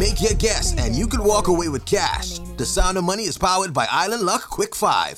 Make your guess, and you could walk away with cash. The Sound of Money is powered by Island Luck Quick 5.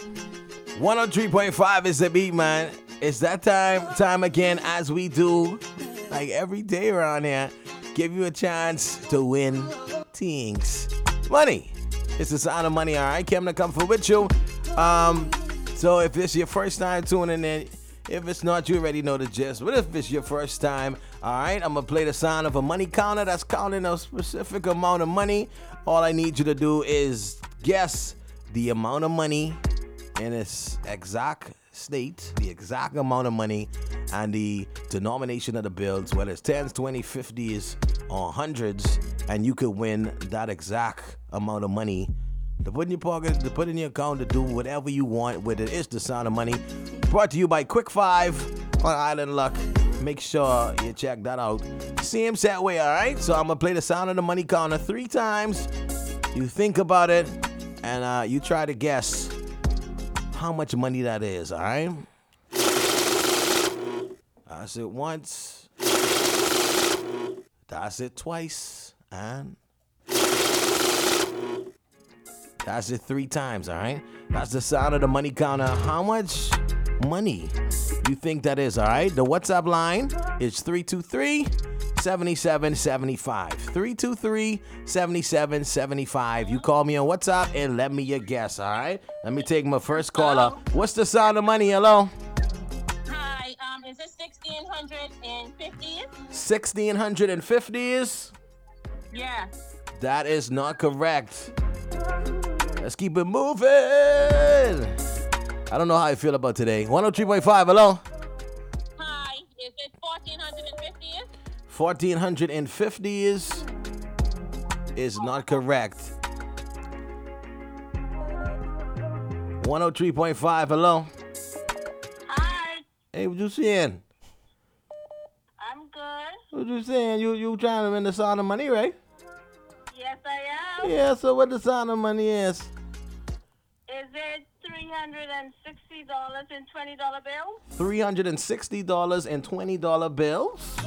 103.5 is the beat, man. It's that time again, as we do, like every day around here, give you a chance to win things. Money. It's the Sound of Money, all right? Kim to come for with you. So if it's your first time tuning in, if it's not, you already know the gist. But if it's your first time, all right, I'm going to play the sound of a money counter that's counting a specific amount of money. All I need you to do is guess the amount of money in its exact state, the exact amount of money, and the denomination of the bills, whether it's 10s, 20s, 50s, or 100s, and you could win that exact amount of money to put in your pocket, to put in your account, to do whatever you want with it. It's the Sound of Money. Brought to you by Quick 5 on Island Luck. Make sure you check that out. Same set way, all right? So I'm going to play the Sound of the Money counter 3 times. You think about it, and you try to guess how much money that is, all right? That's it once. That's it twice. And that's it 3 times, all right? That's the Sound of the Money counter. How much money you think that is, all right? The WhatsApp line is 323-7775. 323-7775. You call me on WhatsApp and let me your guess, all right? Let me take my first caller. What's the Sound of Money? Hello? Hi, is it 1650s? 1650s? Yeah. That is not correct. Let's keep it moving. I don't know how I feel about today. 103.5, hello? Hi, is it 1450s? 1450s is not correct. 103.5, hello? Hi, Hey, what you saying? I'm good. What you saying? You trying to win the Sound of Money, right? Yes, I am. Yeah, so what the Sound of Money is? Is it $360 in $20 bills? $360 in $20 bills?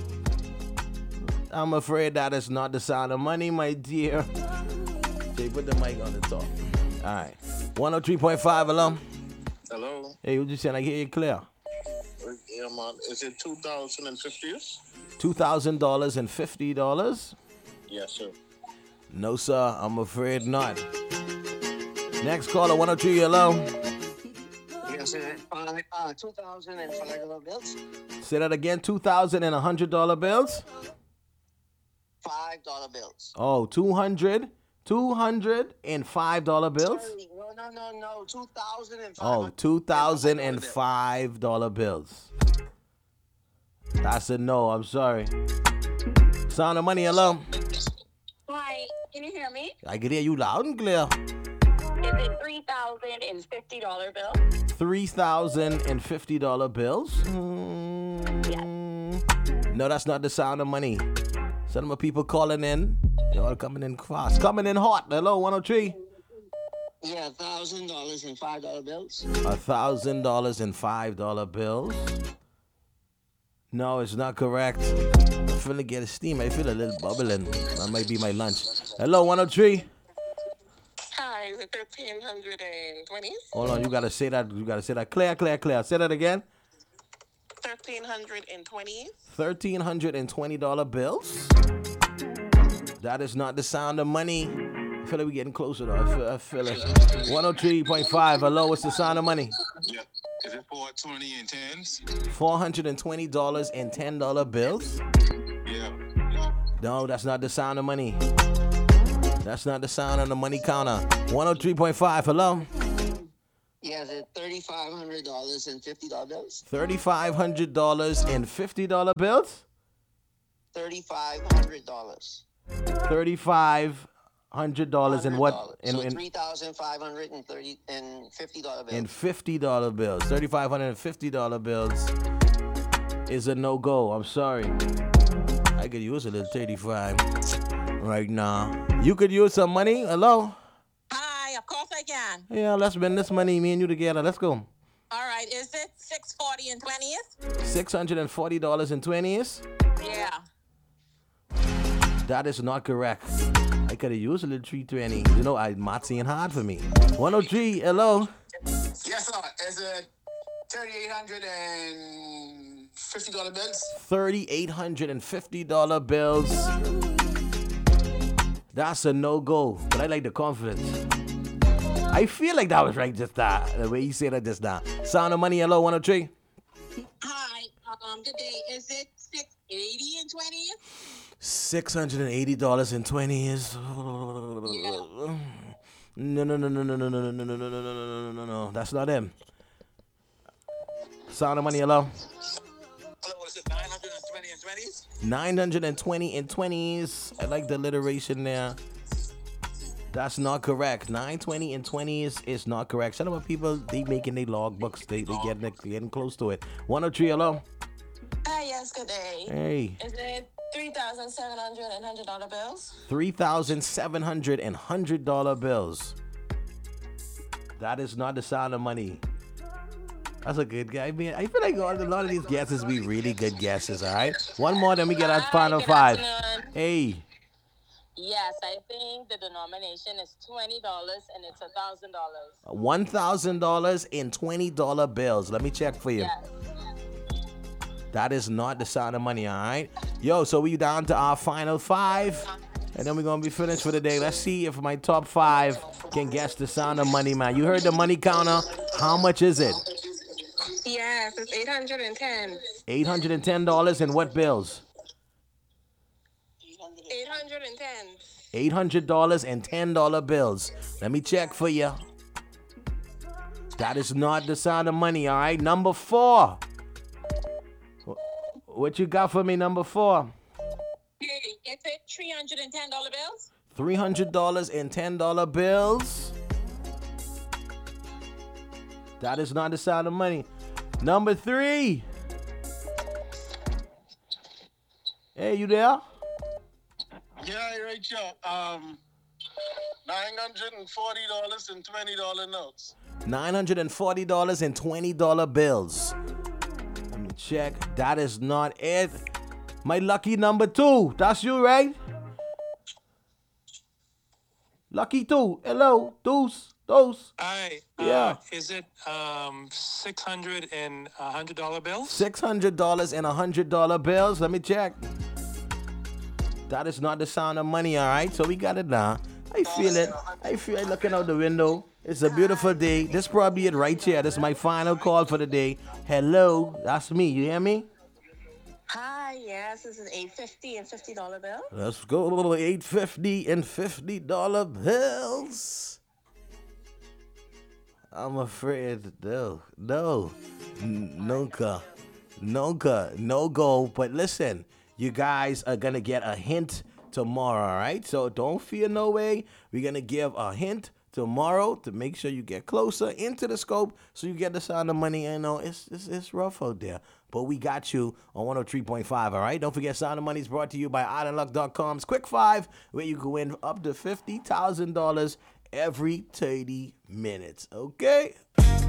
I'm afraid that is not the Sound of Money, my dear. Jay, put the mic on the top. All right. 103.5, hello? Hello. Hey, what you saying? I hear you clear. Yeah, man. Is it 2050s? $2,000 and $50? Yes, sir. No, sir. I'm afraid not. Next caller, 103, hello? Yes, sir. $2,005 bills. Say that again, $2,000 and $100 bills? $5 bills. Oh, $200 and $5 bills? No. 2,005. Oh, $2,005 bills. That's a no, I'm sorry. Sound of Money, hello? Hi, can you hear me? I can hear you loud and clear. Is it $3,050 bill? $3,050 bills? No, that's not the Sound of Money. Some of my people calling in. They're all coming in fast. Coming in hot. Hello, 103. Yeah, $1,000 and $5 bills. $1,000 and $5 bills? No, it's not correct. I'm feeling to get a steam. I feel a little bubbling. That might be my lunch. Hello, 103. Hi, is it 1320s? Hold on, you gotta say that. You gotta say that. Clear. Say that again. 1320s? $1,320 bills? That is not the Sound of Money. I feel like we're getting closer though. I feel it. 103.5. Hello, what's the Sound of Money? Yeah. Is it 420 and 10s? $420 and $10 bills? Yeah. No, that's not the Sound of Money. That's not the Sound of the Money counter. 103.5. Hello? Yes, it's $3,500 and $50 bills. $3,500 and $50 bills? $3,500. $3,500 and what? So $3,530 and $50 bills. And $50 bills. $3,550 bills is a no-go. I'm sorry. I could use a little 35 right now. You could use some money. Hello? Hi, of course I can. Yeah, let's spend this money, me and you together. Let's go. All right, is it $640 in 20s? $640 in 20s? Yeah. That is not correct. I could have used a little 320. You know, math's ain't hard for me. 103, hello. Yes, sir. Is it $3,850 bills? $3,850 bills. That's a no-go, but I like the confidence. I feel like that was right just now, the way you said it just now. Sound of Money, hello, 103. Hi. Good day. Is it 680 and 20? $680 in 20 is. No. That's not him. Sound of Money, hello. Hello, is it 920 and 20s? 920 in 20s. I like the alliteration there. That's not correct. 920 in 20s is not correct. Some of the people, they making their log books. They getting close to it. 103, hello. Hi, yes, good day. Hey. Is it $3,700 and $100 bills? $3,700 and $100 bills. That is not the Sound of Money. That's a good guy. I mean, I feel like a lot of these guesses be really good guesses, all right? One more, then we get our final Good five. afternoon. Hey. Yes, I think the denomination is $20 and it's $1,000. $1,000 in $20 bills. Let me check for you. Yes. That is not the Sound of Money, all right? Yo, so we down to our final five, and then we're going to be finished for the day. Let's see if my top five can guess the Sound of Money, man. You heard the money counter. How much is it? Yes, it's $810. $810 in what bills? $810. $800 and $10 bills. Let me check for you. That is not the Sound of Money, all right? Number four. What you got for me, number four? Hey, is it $310 bills? $300 and $10 bills. That is not the Sound of Money. Number three. Hey, you there? Yeah, right, yo. $940 and $20 notes. $940 and $20 bills. Let me check. That is not it. My lucky number two. That's you, right? Lucky two. Hello. Deuce. Hi. Yeah. Is it $600 and $100 bills? $600 and $100 bills. Let me check. That is not the Sound of Money, all right? So we got it now. I feel it. I feel it looking out the window. It's a beautiful day. This probably it right here. This is my final call for the day. Hello. That's me. You hear me? Hi, yes, this is $850 and $50 bill. Let's go. $850 and $50 bills. I'm afraid no go. But listen, you guys are gonna get a hint tomorrow, all right? So don't fear no way. We're gonna give a hint tomorrow to make sure you get closer into the scope so you get the Sound of Money. You know, it's rough out there, but we got you on 103.5, all right? Don't forget, Sound of Money is brought to you by islandluck.com's Quick 5, where you can win up to $50,000 every 30 minutes, okay?